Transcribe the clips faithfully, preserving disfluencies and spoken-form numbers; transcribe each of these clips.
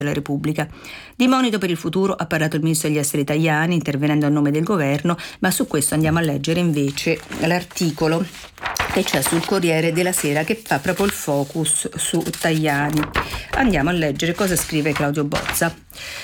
della Repubblica. Di monito per il futuro ha parlato il ministro degli esteri Tajani, intervenendo a nome del governo, ma su questo andiamo a leggere invece l'articolo che c'è sul Corriere della Sera, che fa proprio il focus su Tajani. Andiamo a leggere cosa scrive Claudio Bozza.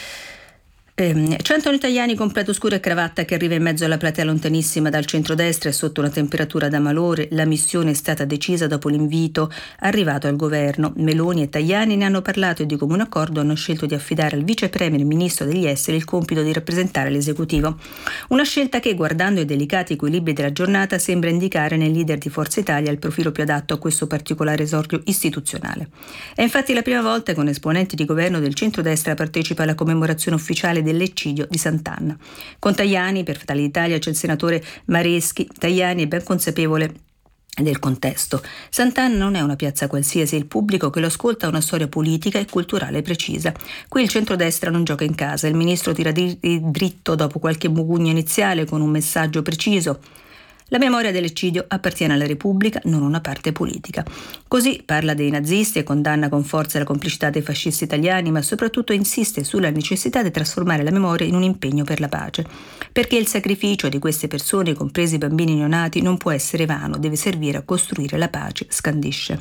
C'è Antonio Tajani, completo scuro e cravatta, che arriva in mezzo alla platea lontanissima dal centrodestra e sotto una temperatura da malore. La missione è stata decisa dopo l'invito arrivato al governo. Meloni e Tajani ne hanno parlato e di comune accordo hanno scelto di affidare al vice premier e ministro degli esteri il compito di rappresentare l'esecutivo. Una scelta che, guardando i delicati equilibri della giornata, sembra indicare nel leader di Forza Italia il profilo più adatto a questo particolare esordio istituzionale. È infatti la prima volta che un esponente di governo del centrodestra partecipa alla commemorazione ufficiale dell'eccidio di Sant'Anna. Con Tajani, per Fratelli d'Italia, c'è il senatore Mareschi. Tajani è ben consapevole del contesto. Sant'Anna non è una piazza qualsiasi, e il pubblico che lo ascolta ha una storia politica e culturale precisa. Qui il centrodestra non gioca in casa, il ministro tira dritto dopo qualche mugugno iniziale con un messaggio preciso. La memoria dell'eccidio appartiene alla Repubblica, non a una parte politica. Così parla dei nazisti e condanna con forza la complicità dei fascisti italiani, ma soprattutto insiste sulla necessità di trasformare la memoria in un impegno per la pace. Perché il sacrificio di queste persone, compresi i bambini neonati, non può essere vano, deve servire a costruire la pace, scandisce.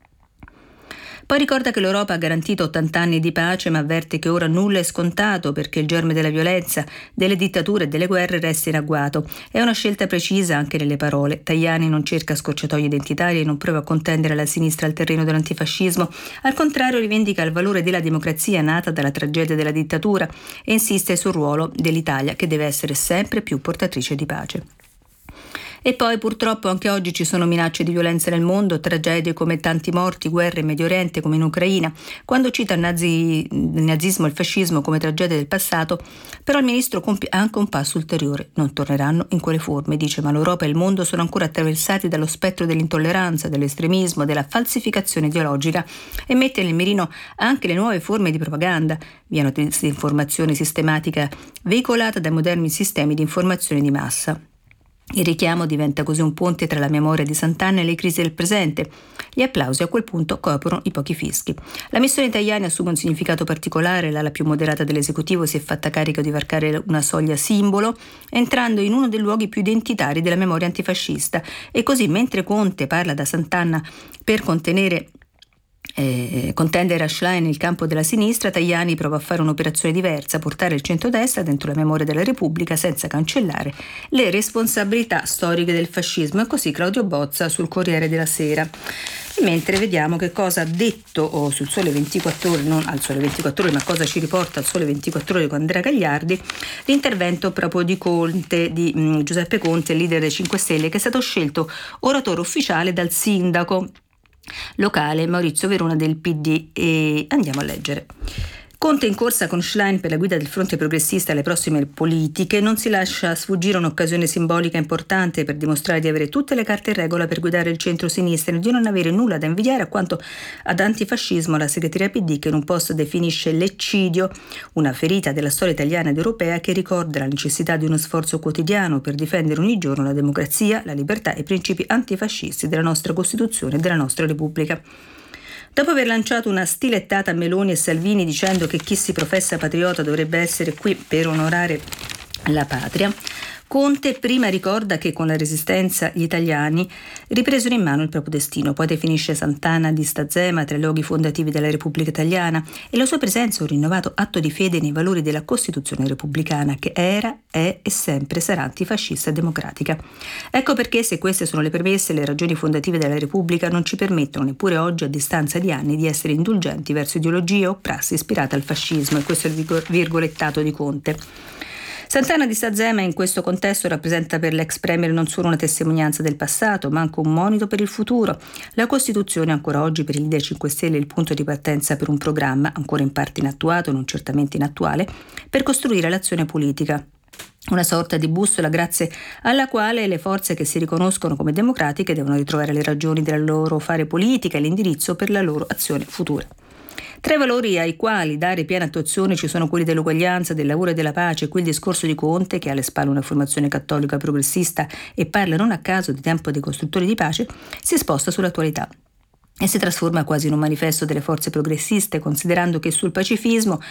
Poi ricorda che l'Europa ha garantito ottanta anni di pace, ma avverte che ora nulla è scontato perché il germe della violenza, delle dittature e delle guerre resta in agguato. È una scelta precisa anche nelle parole. Tajani non cerca scorciatoie identitarie e non prova a contendere alla sinistra al terreno dell'antifascismo. Al contrario, rivendica il valore della democrazia nata dalla tragedia della dittatura e insiste sul ruolo dell'Italia, che deve essere sempre più portatrice di pace. E poi purtroppo anche oggi ci sono minacce di violenza nel mondo, tragedie come tanti morti, guerre in Medio Oriente come in Ucraina. Quando cita il, nazi, il nazismo e il fascismo come tragedie del passato, però il ministro compie anche un passo ulteriore. Non torneranno in quelle forme, dice, ma l'Europa e il mondo sono ancora attraversati dallo spettro dell'intolleranza, dell'estremismo, della falsificazione ideologica, e mette nel mirino anche le nuove forme di propaganda, via disinformazione sistematica veicolata dai moderni sistemi di informazione di massa. Il richiamo diventa così un ponte tra la memoria di Sant'Anna e le crisi del presente. Gli applausi a quel punto coprono i pochi fischi. La missione Tajani assume un significato particolare. L'ala più moderata dell'esecutivo si è fatta carico di varcare una soglia simbolo, entrando in uno dei luoghi più identitari della memoria antifascista. E così, mentre Conte parla da Sant'Anna per contenere Eh, contendere a Schlein il campo della sinistra, Tajani prova a fare un'operazione diversa, portare il centrodestra dentro la memoria della Repubblica senza cancellare le responsabilità storiche del fascismo. E così Claudio Bozza sul Corriere della Sera. E mentre vediamo che cosa ha detto oh, sul Sole ventiquattro Ore, non al Sole ventiquattro Ore, ma cosa ci riporta al Sole ventiquattro Ore con Andrea Gagliardi, l'intervento proprio di Conte, di mh, Giuseppe Conte, leader dei cinque Stelle, che è stato scelto oratore ufficiale dal sindaco locale Maurizio Verona del P D. E andiamo a leggere. Conte in corsa con Schlein per la guida del fronte progressista alle prossime politiche, non si lascia sfuggire un'occasione simbolica importante per dimostrare di avere tutte le carte in regola per guidare il centro-sinistra e di non avere nulla da invidiare a quanto ad antifascismo la segreteria P D, che in un post definisce l'eccidio una ferita della storia italiana ed europea che ricorda la necessità di uno sforzo quotidiano per difendere ogni giorno la democrazia, la libertà e i principi antifascisti della nostra Costituzione e della nostra Repubblica. Dopo aver lanciato una stilettata a Meloni e Salvini dicendo che chi si professa patriota dovrebbe essere qui per onorare la patria, Conte prima ricorda che con la resistenza gli italiani ripresero in mano il proprio destino, poi definisce Sant'Anna di Stazzema tra i luoghi fondativi della Repubblica Italiana e la sua presenza un rinnovato atto di fede nei valori della Costituzione repubblicana, che era, è e sempre sarà antifascista e democratica. Ecco perché, se queste sono le premesse, le ragioni fondative della Repubblica non ci permettono neppure oggi, a distanza di anni, di essere indulgenti verso ideologie o prassi ispirate al fascismo, e questo è il virgolettato di Conte. Sant'Anna di Stazzema in questo contesto rappresenta per l'ex premier non solo una testimonianza del passato, ma anche un monito per il futuro. La Costituzione ancora oggi per il leader cinque Stelle è il punto di partenza per un programma, ancora in parte inattuato, non certamente inattuale, per costruire l'azione politica. Una sorta di bussola grazie alla quale le forze che si riconoscono come democratiche devono ritrovare le ragioni del loro fare politica e l'indirizzo per la loro azione futura. Tra i valori ai quali dare piena attuazione ci sono quelli dell'uguaglianza, del lavoro e della pace. Qui il discorso di Conte, che ha alle spalle una formazione cattolica progressista e parla non a caso di tempo dei costruttori di pace, si sposta sull'attualità. e si trasforma quasi in un manifesto delle forze progressiste, considerando che sul pacifismo